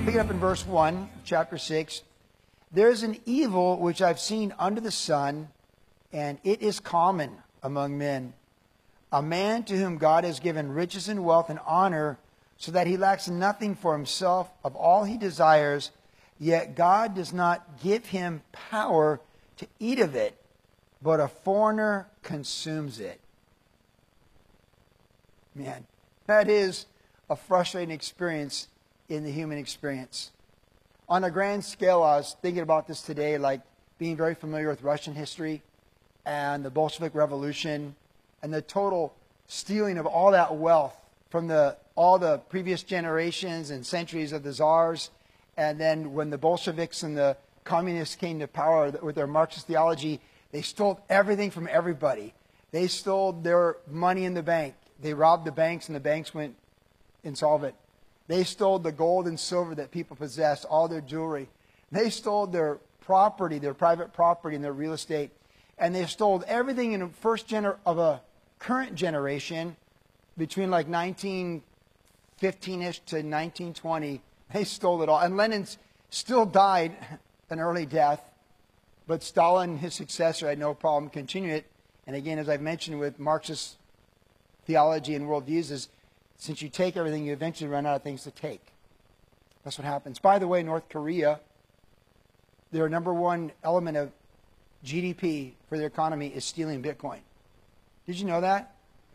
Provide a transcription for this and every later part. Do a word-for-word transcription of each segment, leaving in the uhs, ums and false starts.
pick it up in verse one, chapter six. There is an evil which I've seen under the sun, and it is common among men. A man to whom God has given riches and wealth and honor, so that he lacks nothing for himself of all he desires, yet God does not give him power to eat of it, but a foreigner consumes it. Man, that is a frustrating experience in the human experience. On a grand scale, I was thinking about this today, like being very familiar with Russian history and the Bolshevik Revolution and the total stealing of all that wealth from the all the previous generations and centuries of the czars. And then when the Bolsheviks and the communists came to power with their Marxist theology, they stole everything from everybody. They stole their money in the bank. They robbed the banks, and the banks went insolvent. They stole the gold and silver that people possessed, all their jewelry. They stole their property, their private property, and their real estate. And they stole everything in the first gener of a current generation between like nineteen fifteen-ish to nineteen twenty. They stole it all. And Lenin still died an early death, but Stalin, his successor, had no problem continuing it. And again, as I've mentioned with Marxist theology and worldviews, is since you take everything, you eventually run out of things to take. That's what happens. By the way, North Korea, their number one element of G D P for their economy is stealing Bitcoin. Did you know that?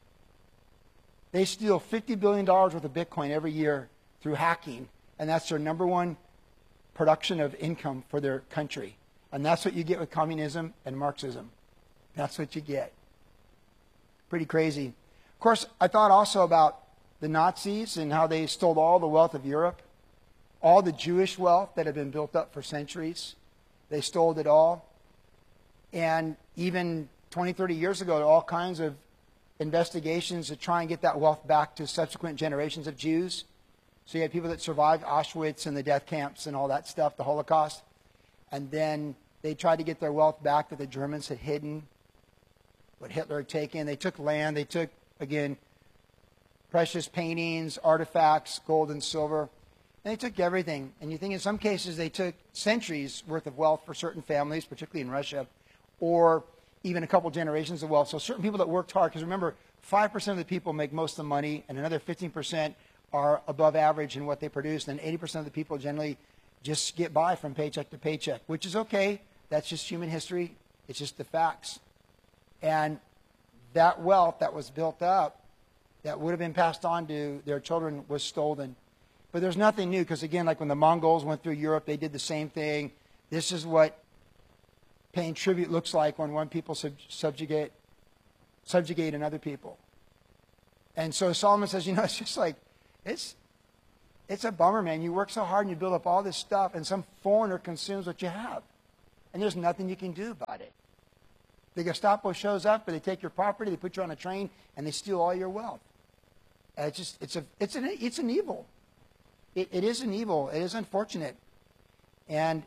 They steal fifty billion dollars worth of Bitcoin every year through hacking, and that's their number one production of income for their country. And that's what you get with communism and Marxism. That's what you get. Pretty crazy. Of course, I thought also about the Nazis and how they stole all the wealth of Europe, all the Jewish wealth that had been built up for centuries. They stole it all. And even twenty, thirty years ago, all kinds of investigations to try and get that wealth back to subsequent generations of Jews. So you had people that survived Auschwitz and the death camps and all that stuff, the Holocaust. And then they tried to get their wealth back that the Germans had hidden, what Hitler had taken. They took land. They took, again, precious paintings, artifacts, gold and silver. And they took everything. And you think in some cases they took centuries worth of wealth for certain families, particularly in Russia, or even a couple generations of wealth. So certain people that worked hard, because remember, five percent of the people make most of the money, and another fifteen percent are above average in what they produce, and then eighty percent of the people generally just get by from paycheck to paycheck, which is okay. That's just human history. It's just the facts. And that wealth that was built up, that would have been passed on to their children, was stolen. But there's nothing new, because again, like when the Mongols went through Europe, they did the same thing. This is what paying tribute looks like when one people sub subjugate, subjugate another people. And so Solomon says, you know, it's just like, it's, it's a bummer, man. You work so hard and you build up all this stuff, and some foreigner consumes what you have. And there's nothing you can do about it. The Gestapo shows up, but they take your property, they put you on a train, and they steal all your wealth. And it's just, it's, a, it's, an, it's an evil. It, it is an evil. It is unfortunate. And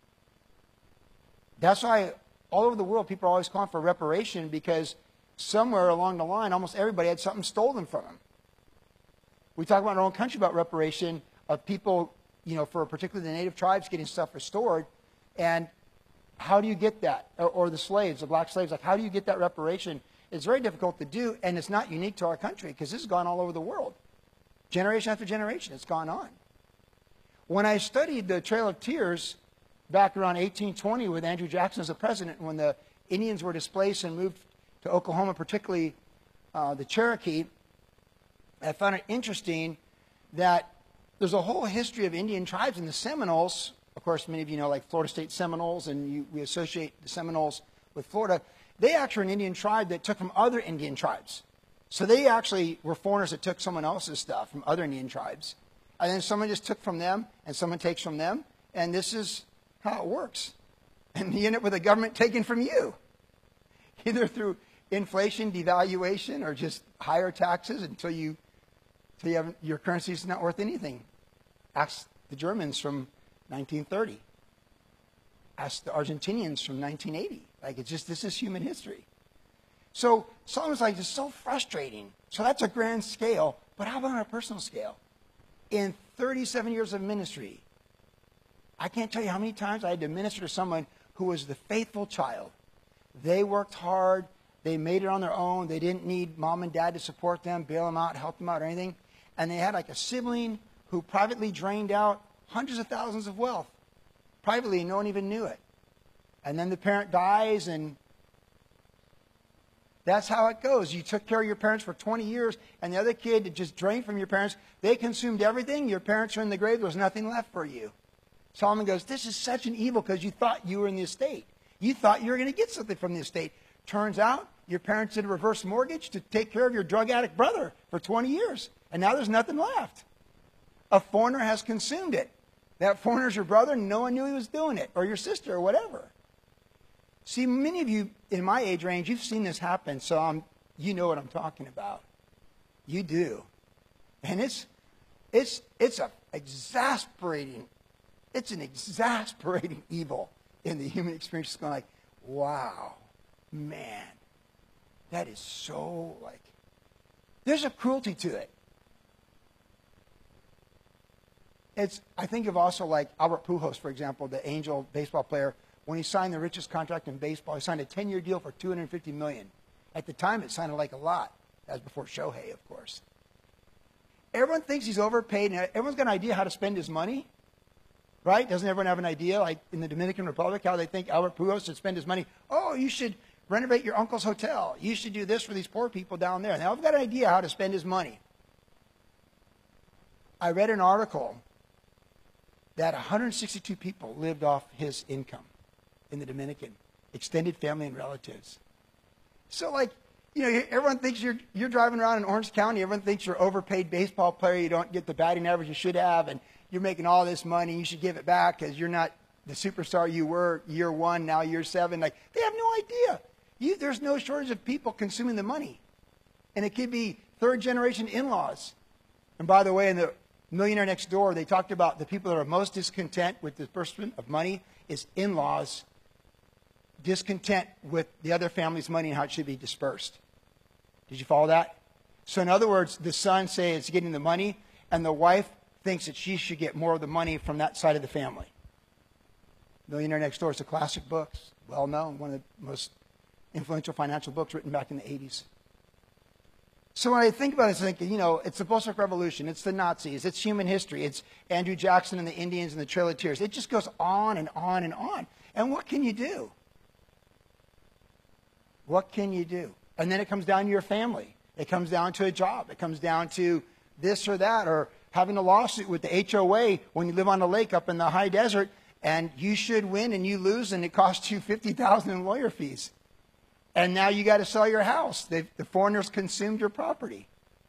that's why all over the world people are always calling for reparation, because somewhere along the line almost everybody had something stolen from them. We talk about in our own country about reparation of people, you know, for particularly the native tribes getting stuff restored. And how do you get that? Or, or the slaves, the black slaves, like how do you get that reparation? It's very difficult to do, and it's not unique to our country, because this has gone all over the world. Generation after generation, it's gone on. When I studied the Trail of Tears back around eighteen twenty with Andrew Jackson as the president, when the Indians were displaced and moved to Oklahoma, particularly uh, the Cherokee, I found it interesting that there's a whole history of Indian tribes, and the Seminoles, of course, many of you know, like Florida State Seminoles, and you, we associate the Seminoles with Florida. They actually are an Indian tribe that took from other Indian tribes. So they actually were foreigners that took someone else's stuff from other Indian tribes. And then someone just took from them, and someone takes from them, and this is how it works. And you end up with a government taking from you, either through inflation, devaluation, or just higher taxes until you, until you have, your currency is not worth anything. Ask the Germans from nineteen thirty. Ask the Argentinians from nineteen eighty. Like, it's just, this is human history. So Solomon's like, it's so frustrating. So that's a grand scale. But how about on a personal scale? In thirty-seven years of ministry, I can't tell you how many times I had to minister to someone who was the faithful child. They worked hard. They made it on their own. They didn't need mom and dad to support them, bail them out, help them out, or anything. And they had like a sibling who privately drained out hundreds of thousands of wealth. Privately, and no one even knew it. And then the parent dies, and that's how it goes. You took care of your parents for twenty years, and the other kid just drained from your parents. They consumed everything. Your parents are in the grave. There was nothing left for you. Solomon goes, this is such an evil because you thought you were in the estate. You thought you were going to get something from the estate. Turns out your parents did a reverse mortgage to take care of your drug addict brother for twenty years. And now there's nothing left. A foreigner has consumed it. That foreigner's your brother, and no one knew he was doing it, or your sister, or whatever. See, many of you in my age range, you've seen this happen, so I'm, you know what I'm talking about. You do. And it's, it's, it's a exasperating, it's an exasperating evil in the human experience. It's going like, wow, man, that is so like, there's a cruelty to it. It's, I think of also like Albert Pujols, for example, the Angel baseball player. When he signed the richest contract in baseball, he signed a ten-year deal for two hundred fifty million dollars. At the time, it sounded like a lot. That was before Shohei, of course. Everyone thinks he's overpaid, and everyone's got an idea how to spend his money, right? Doesn't everyone have an idea, like in the Dominican Republic, how they think Albert Pujols should spend his money? Oh, you should renovate your uncle's hotel. You should do this for these poor people down there. Now, I've got an idea how to spend his money. I read an article that one hundred sixty-two people lived off his income in the Dominican, extended family and relatives. So, like, you know, everyone thinks you're you're driving around in Orange County. Everyone thinks you're an overpaid baseball player. You don't get the batting average you should have, and you're making all this money. You should give it back because you're not the superstar you were year one, now year seven. Like, they have no idea. You, there's no shortage of people consuming the money. And it could be third-generation in-laws. And by the way, in the Millionaire Next Door, they talked about the people that are most discontent with the disbursement of money is in-laws discontent with the other family's money and how it should be dispersed. Did you follow that? So in other words, the son says it's getting the money, and the wife thinks that she should get more of the money from that side of the family. Millionaire Next Door is a classic book, well known, one of the most influential financial books written back in the eighties. So when I think about it, I think, you know, it's the Bolshevik Revolution, it's the Nazis, it's human history, it's Andrew Jackson and the Indians and the Trail of Tears. It just goes on and on and on. And what can you do? What can you do? And then it comes down to your family. It comes down to a job. It comes down to this or that, or having a lawsuit with the H O A when you live on a lake up in the high desert, and you should win and you lose, and it costs you fifty thousand dollars in lawyer fees. And now you got to sell your house. They've, the foreigners consumed your property.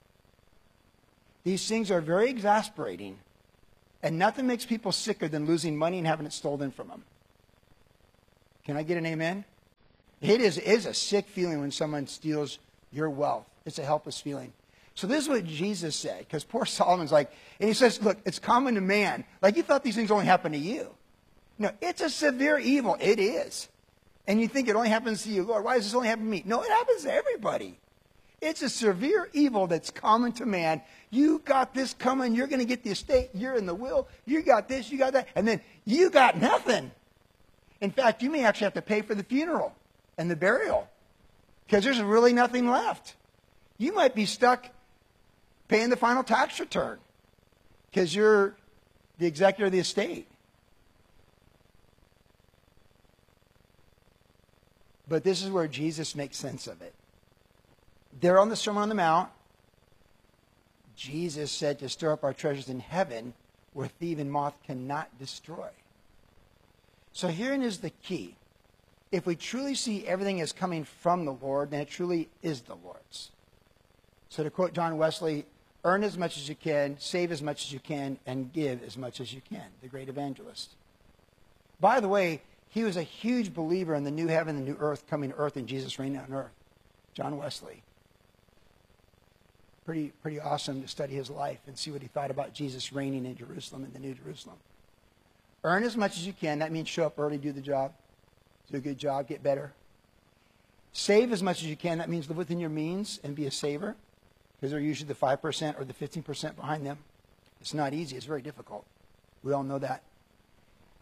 These things are very exasperating, and nothing makes people sicker than losing money and having it stolen from them. Can I get an amen? It is, it is a sick feeling when someone steals your wealth. It's a helpless feeling. So this is what Jesus said, because poor Solomon's like, and he says, look, it's common to man. Like, you thought these things only happen to you. No, it's a severe evil. It is. And you think it only happens to you. Lord, why does this only happen to me? No, it happens to everybody. It's a severe evil that's common to man. You got this coming. You're going to get the estate. You're in the will. You got this. You got that. And then you got nothing. In fact, you may actually have to pay for the funeral and the burial because there's really nothing left. You might be stuck paying the final tax return because you're the executor of the estate. But this is where Jesus makes sense of it. There on the Sermon on the Mount, Jesus said to stir up our treasures in heaven where thief and moth cannot destroy. So herein is the key. If we truly see everything as coming from the Lord, then it truly is the Lord's. So to quote John Wesley, earn as much as you can, save as much as you can, and give as much as you can, the great evangelist. By the way, he was a huge believer in the new heaven and the new earth coming to earth and Jesus reigning on earth. John Wesley. Pretty, pretty awesome to study his life and see what he thought about Jesus reigning in Jerusalem, in the New Jerusalem. Earn as much as you can. That means show up early, do the job. Do a good job, get better. Save as much as you can. That means live within your means and be a saver, because they're usually the five percent or the fifteen percent behind them. It's not easy. It's very difficult. We all know that.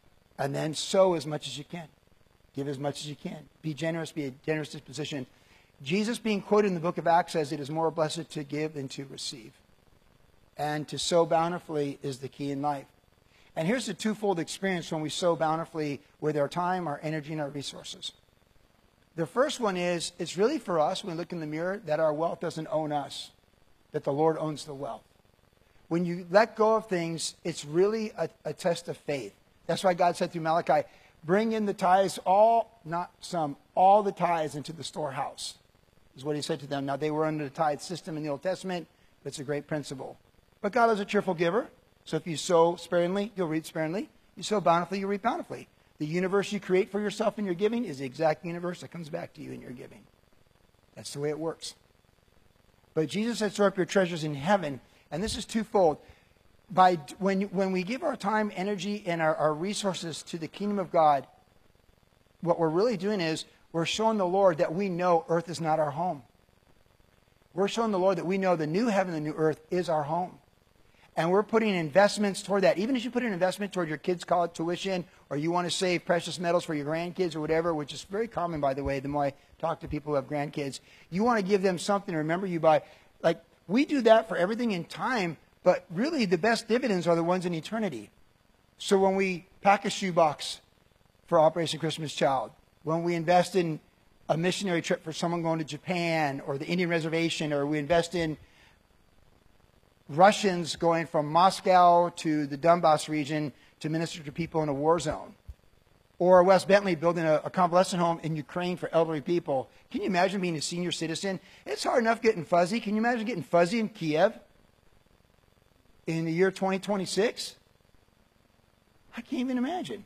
And then sow as much as you can. Give as much as you can. Be generous, be a generous disposition. Jesus, being quoted in the book of Acts, says it is more blessed to give than to receive. And to sow bountifully is the key in life. And here's the twofold experience when we sow bountifully with our time, our energy, and our resources. The first one is, it's really for us, when we look in the mirror, that our wealth doesn't own us, that the Lord owns the wealth. When you let go of things, it's really a, a test of faith. That's why God said through Malachi, bring in the tithes, all, not some, all the tithes into the storehouse, is what he said to them. Now, they were under the tithe system in the Old Testament, but it's a great principle. But God is a cheerful giver. So if you sow sparingly, you'll reap sparingly. You sow bountifully, you'll reap bountifully. The universe you create for yourself in your giving is the exact universe that comes back to you in your giving. That's the way it works. But Jesus said, store up your treasures in heaven. And this is twofold. By when, when we give our time, energy, and our, our resources to the kingdom of God, what we're really doing is we're showing the Lord that we know earth is not our home. We're showing the Lord that we know the new heaven and the new earth is our home. And we're putting investments toward that. Even as you put an investment toward your kids' college tuition, or you want to save precious metals for your grandkids or whatever, which is very common, by the way, the more I talk to people who have grandkids. You want to give them something to remember you by. Like, we do that for everything in time, but really the best dividends are the ones in eternity. So when we pack a shoebox for Operation Christmas Child, when we invest in a missionary trip for someone going to Japan or the Indian reservation, or we invest in Russians going from Moscow to the Donbass region to minister to people in a war zone. Or Wes Bentley building a, a convalescent home in Ukraine for elderly people. Can you imagine being a senior citizen? It's hard enough getting fuzzy. Can you imagine getting fuzzy in Kiev in the year twenty twenty-six? I can't even imagine.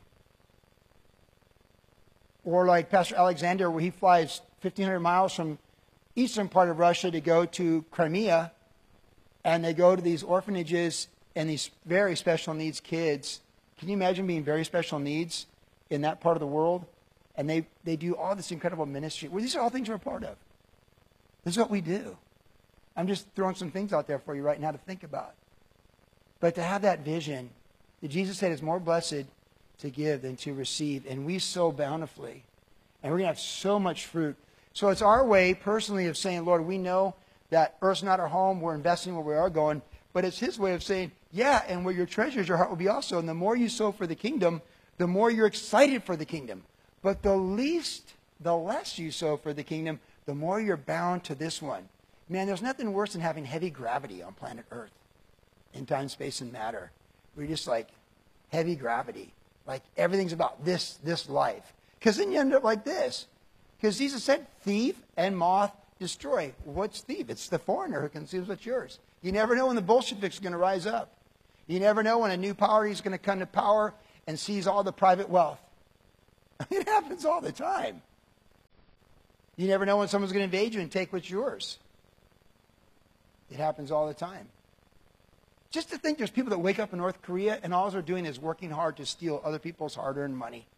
Or like Pastor Alexander, where he flies fifteen hundred miles from eastern part of Russia to go to Crimea. And they go to these orphanages and these very special needs kids. Can you imagine being very special needs in that part of the world? And they, they do all this incredible ministry. Well, these are all things we're a part of. This is what we do. I'm just throwing some things out there for you right now to think about. But to have that vision, that Jesus said it's more blessed to give than to receive. And we sow bountifully. And we're going to have so much fruit. So it's our way personally of saying, Lord, we know that earth's not our home, we're investing where we are going. But it's his way of saying, yeah, and where your treasures, your heart will be also. And the more you sow for the kingdom, the more you're excited for the kingdom. But the least, the less you sow for the kingdom, the more you're bound to this one. Man, there's nothing worse than having heavy gravity on planet Earth in time, space, and matter. We're just like heavy gravity. Like everything's about this, this life. Because then you end up like this. Because Jesus said, thief and moth destroy. What's thief? It's the foreigner who consumes what's yours. You never know when the Bolsheviks are going to rise up. You never know when a new party is going to come to power and seize all the private wealth. It happens all the time. You never know when someone's going to invade you and take what's yours. It happens all the time. Just to think there's people that wake up in North Korea and all they're doing is working hard to steal other people's hard-earned money.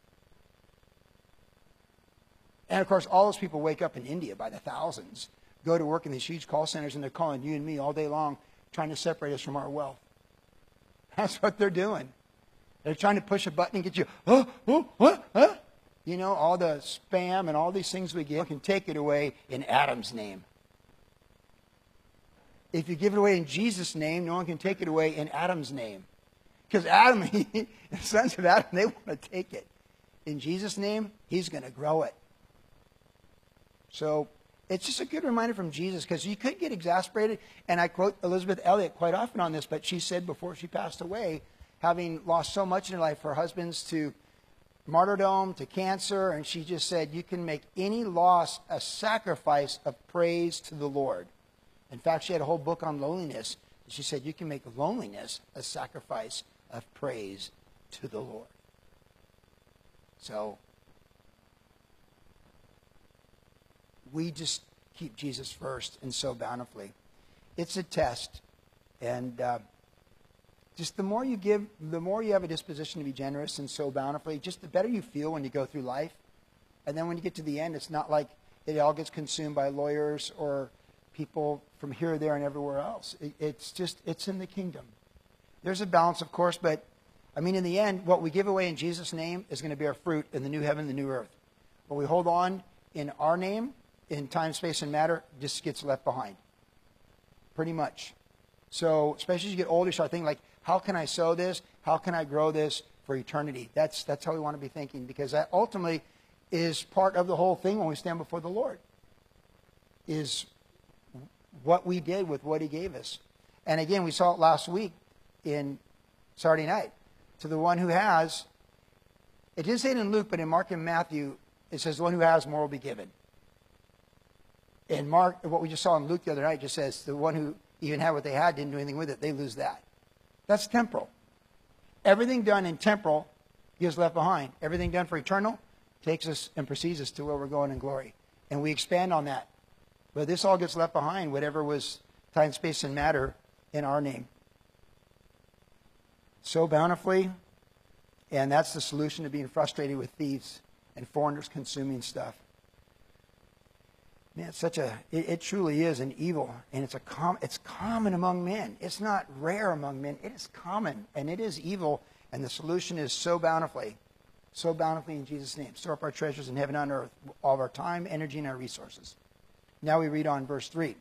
And, of course, all those people wake up in India by the thousands, go to work in these huge call centers, and they're calling you and me all day long, trying to separate us from our wealth. That's what they're doing. They're trying to push a button and get you, oh, oh, what, huh? You know, all the spam and all these things we get, can take it away in Adam's name. If you give it away in Jesus' name, no one can take it away in Adam's name. Because Adam, he, the sons of Adam, they want to take it. In Jesus' name, he's going to grow it. So it's just a good reminder from Jesus, because you could get exasperated. And I quote Elizabeth Elliot quite often on this, but she said before she passed away, having lost so much in her life, her husband's to martyrdom, to cancer, and she just said, you can make any loss a sacrifice of praise to the Lord. In fact, she had a whole book on loneliness. She said, you can make loneliness a sacrifice of praise to the Lord. So we just keep Jesus first and sow bountifully. It's a test. And uh, just the more you give, the more you have a disposition to be generous and sow bountifully, just the better you feel when you go through life. And then when you get to the end, it's not like it all gets consumed by lawyers or people from here, there, and everywhere else. It, it's just, it's in the kingdom. There's a balance, of course, but I mean, in the end, what we give away in Jesus' name is going to bear fruit in the new heaven, the new earth. What we hold on in our name, in time, space, and matter, just gets left behind. Pretty much. So, especially as you get older, you start thinking like, how can I sow this? How can I grow this for eternity? That's, that's how we want to be thinking, because that ultimately is part of the whole thing when we stand before the Lord, is what we did with what he gave us. And again, we saw it last week in Saturday night. To the one who has, it didn't say it in Luke, but in Mark and Matthew, it says the one who has, more will be given. In Mark, what we just saw in Luke the other night just says the one who even had what they had didn't do anything with it, they lose that. That's temporal. Everything done in temporal gets left behind. Everything done for eternal takes us and precedes us to where we're going in glory. And we expand on that. But this all gets left behind, whatever was time, space, and matter in our name. So bountifully, and that's the solution to being frustrated with thieves and foreigners consuming stuff. Man, it's such a, it, it truly is an evil, and it's a com, it's common among men. It's not rare among men. It is common, and it is evil, and the solution is so bountifully, so bountifully in Jesus' name. Store up our treasures in heaven and on earth, all of our time, energy, and our resources. Now we read on verse three.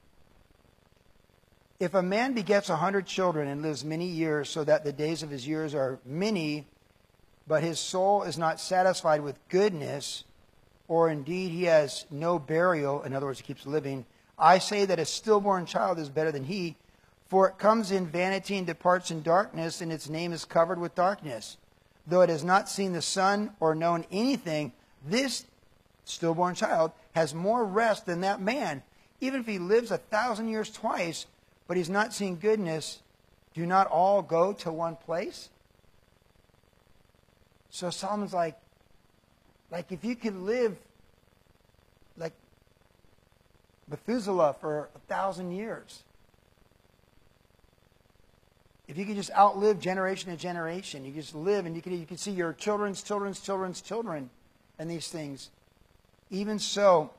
If a man begets a hundred children and lives many years, so that the days of his years are many, but his soul is not satisfied with goodness, or indeed he has no burial, in other words, he keeps living, I say that a stillborn child is better than he, for it comes in vanity and departs in darkness, and its name is covered with darkness. Though it has not seen the sun or known anything, this stillborn child has more rest than that man. Even if he lives a thousand years twice, but he's not seen goodness, do not all go to one place? So Solomon's like, like if you could live like Methuselah for a thousand years, if you could just outlive generation to generation, you just live and you can, you can see your children's children's children's children and these things. Even so,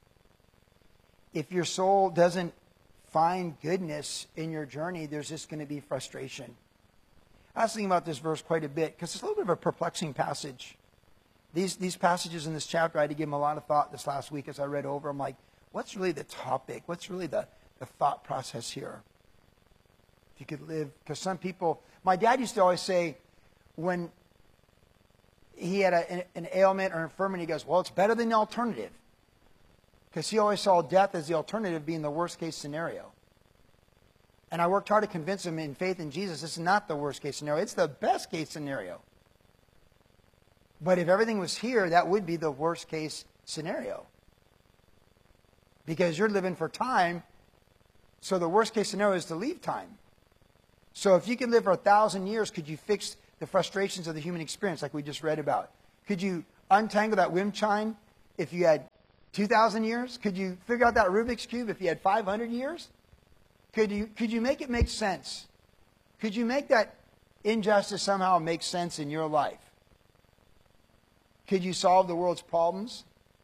if your soul doesn't find goodness in your journey, there's just going to be frustration. I was thinking about this verse quite a bit because it's a little bit of a perplexing passage. These, these passages in this chapter, I had to give them a lot of thought this last week as I read over. I'm like, what's really the topic? What's really the, the thought process here? If you could live, because some people, my dad used to always say when he had a, an, an ailment or infirmity, he goes, well, it's better than the alternative. Because he always saw death as the alternative being the worst case scenario. And I worked hard to convince him in faith in Jesus, this is not the worst case scenario. It's the best case scenario. But if everything was here, that would be the worst case scenario. Because you're living for time, so the worst case scenario is to leave time. So if you could live for a thousand years, could you fix the frustrations of the human experience like we just read about? Could you untangle that wind chime if you had two thousand years? Could you figure out that Rubik's Cube if you had five hundred years? Could you, could you make it make sense? Could you make that injustice somehow make sense in your life? Could you solve the world's problems?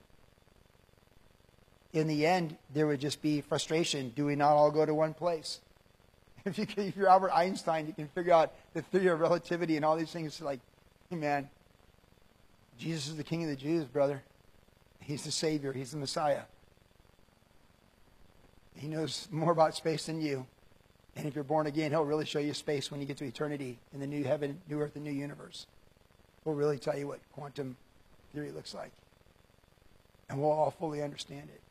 In the end, there would just be frustration. Do we not all go to one place? If, you, if you're Albert Einstein, you can figure out the theory of relativity and all these things. Like, hey man, Jesus is the King of the Jews, brother. He's the Savior. He's the Messiah. He knows more about space than you. And if you're born again, he'll really show you space when you get to eternity in the new heaven, new earth, and new universe. We'll really tell you what quantum theory looks like. And we'll all fully understand it.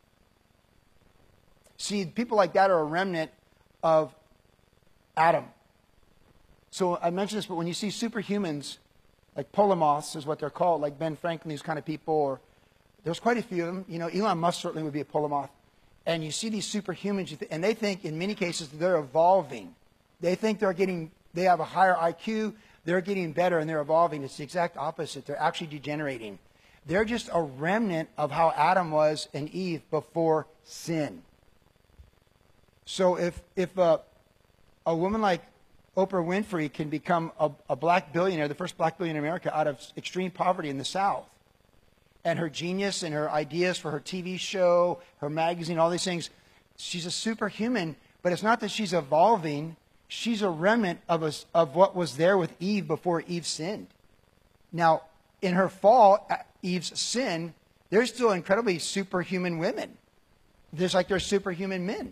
See, people like that are a remnant of Adam. So I mentioned this, but when you see superhumans, like polymoths is what they're called, like Ben Franklin, these kind of people, or there's quite a few of them. You know, Elon Musk certainly would be a polymoth. And you see these superhumans, and they think in many cases they're evolving. They think they're getting, they have a higher I Q, they're getting better, and they're evolving. It's the exact opposite. They're actually degenerating. They're just a remnant of how Adam was and Eve before sin. So if, if a, a woman like Oprah Winfrey can become a, a black billionaire, the first black billionaire in America out of extreme poverty in the South, and her genius and her ideas for her T V show, her magazine, all these things, she's a superhuman, but it's not that she's evolving. she's a remnant of, us, of what was there with Eve before Eve sinned. Now, in her fall, Eve's sin, they're still incredibly superhuman women. Just like they're superhuman men.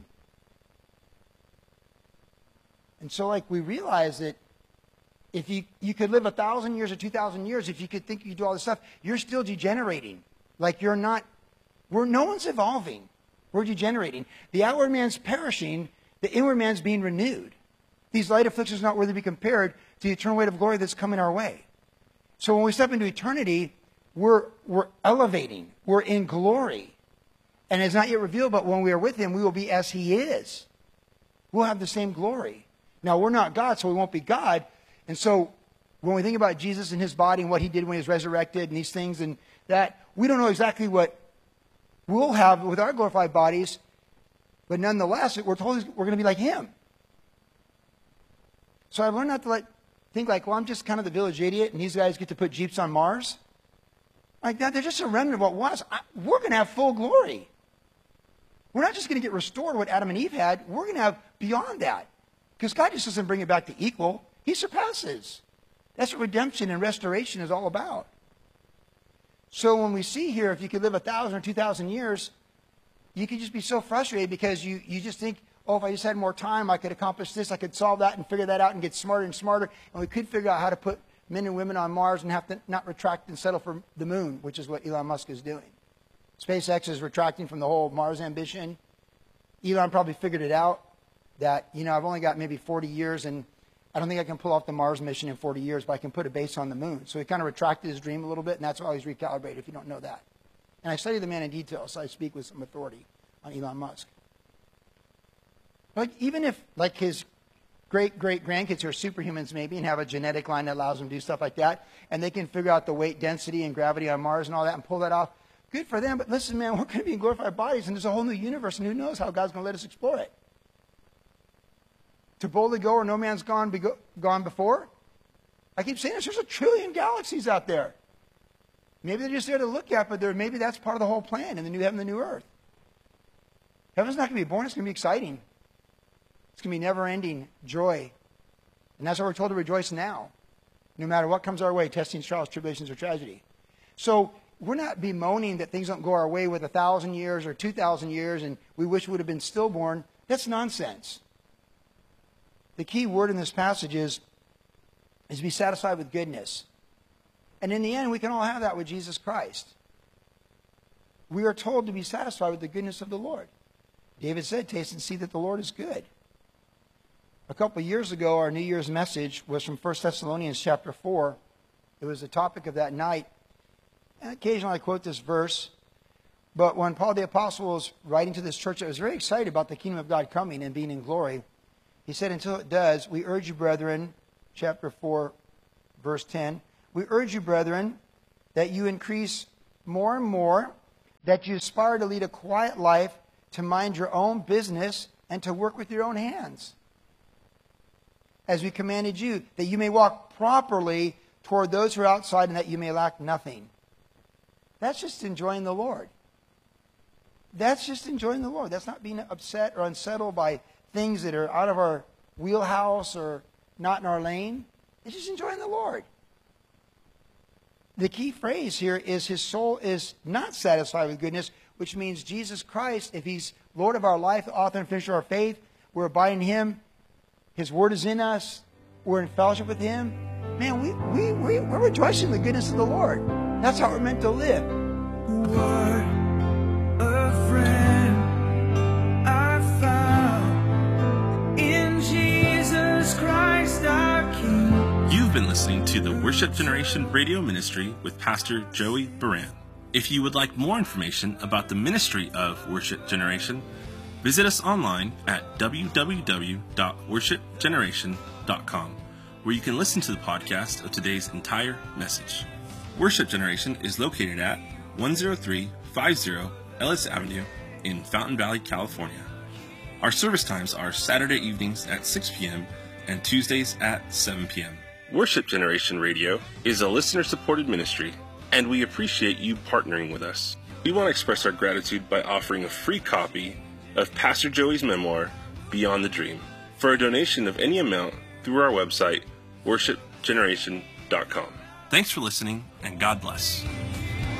And so, like, we realize that if you, you could live a thousand years or two thousand years, if you could think you could do all this stuff, you're still degenerating. Like, you're not, we're, no one's evolving. We're degenerating. The outward man's perishing, the inward man's being renewed. These light afflictions are not worthy to be compared to the eternal weight of glory that's coming our way. So when we step into eternity, we're, we're elevating. We're in glory. And it's not yet revealed, but when we are with him, we will be as he is. We'll have the same glory. Now, we're not God, so we won't be God. And so when we think about Jesus and his body and what he did when he was resurrected and these things and that, we don't know exactly what we'll have with our glorified bodies, but nonetheless, we're told we're going to be like him. So I've learned not to let, think like, well, I'm just kind of the village idiot, and these guys get to put Jeeps on Mars. Like that, they're just a remnant of what was. I, we're going to have full glory. We're not just going to get restored what Adam and Eve had. We're going to have beyond that. Because God just doesn't bring it back to equal. He surpasses. That's what redemption and restoration is all about. So when we see here, if you could live a thousand or two thousand years, you could just be so frustrated because you, you just think, oh, if I just had more time, I could accomplish this, I could solve that and figure that out and get smarter and smarter. And we could figure out how to put men and women on Mars and have to not retract and settle for the moon, which is what Elon Musk is doing. SpaceX is retracting from the whole Mars ambition. Elon probably figured it out that, you know, I've only got maybe forty years and I don't think I can pull off the Mars mission in forty years, but I can put a base on the moon. So he kind of retracted his dream a little bit, and that's why he's recalibrated, if you don't know that. And I study the man in detail, so I speak with some authority on Elon Musk. But even if, like his great-great-grandkids who are superhumans maybe and have a genetic line that allows them to do stuff like that, and they can figure out the weight, density, and gravity on Mars and all that and pull that off, good for them. But listen, man, we're going to be in glorified bodies, and there's a whole new universe, and who knows how God's going to let us explore it. To boldly go where no man's gone, be go, gone before? I keep saying this, there's a trillion galaxies out there. Maybe they're just there to look at, but maybe that's part of the whole plan in the new heaven and the new earth. Heaven's not going to be boring, it's going to be exciting. It's going to be never-ending joy. And that's why we're told to rejoice now, no matter what comes our way, testings, trials, tribulations, or tragedy. So we're not bemoaning that things don't go our way with a thousand years or two thousand years and we wish we would have been stillborn. That's nonsense. The key word in this passage is, is be satisfied with goodness. And in the end, we can all have that with Jesus Christ. We are told to be satisfied with the goodness of the Lord. David said, taste and see that the Lord is good. A couple of years ago, our New Year's message was from First Thessalonians chapter four. It was the topic of that night. And occasionally I quote this verse. But when Paul the Apostle was writing to this church that was very excited about the kingdom of God coming and being in glory, he said, until it does, we urge you, brethren, chapter four, verse ten, we urge you, brethren, that you increase more and more, that you aspire to lead a quiet life, to mind your own business, and to work with your own hands. As we commanded you, that you may walk properly toward those who are outside, and that you may lack nothing. That's just enjoying the Lord. That's just enjoying the Lord. That's not being upset or unsettled by things that are out of our wheelhouse or not in our lane. It's just enjoying the Lord. The key phrase here is his soul is not satisfied with goodness, which means Jesus Christ, if he's Lord of our life, the author and finisher of our faith, we're abiding in him, his word is in us, we're in fellowship with him. Man, we, we, we, we're rejoicing in the goodness of the Lord. That's how we're meant to live. What a friend I found in Jesus Christ our King. You've been listening to the Worship Generation Radio Ministry with Pastor Joey Baran. If you would like more information about the ministry of Worship Generation, visit us online at w w w dot worship generation dot com, where you can listen to the podcast of today's entire message. Worship Generation is located at one oh three fifty Ellis Avenue in Fountain Valley, California. Our service times are Saturday evenings at six p.m. and Tuesdays at seven p.m. Worship Generation Radio is a listener-supported ministry, and we appreciate you partnering with us. We want to express our gratitude by offering a free copy of Pastor Joey's memoir, Beyond the Dream. for a donation of any amount through our website, worship generation dot com. Thanks for listening, and God bless.